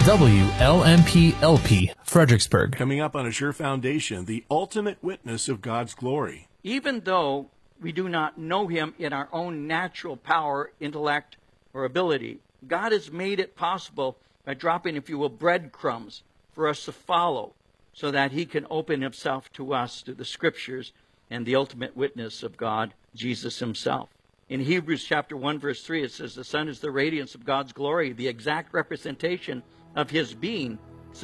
WLMP-LP, Fredericksburg. Coming up on Assure Foundation, the ultimate witness of God's glory. Even though we do not know him in our own natural power, intellect, or ability, God has made it possible by dropping, if you will, breadcrumbs for us to follow so that he can open himself to us through the Scriptures and the ultimate witness of God, Jesus himself. In Hebrews chapter 1, verse 3, it says, "The Son is the radiance of God's glory, the exact representation of his being,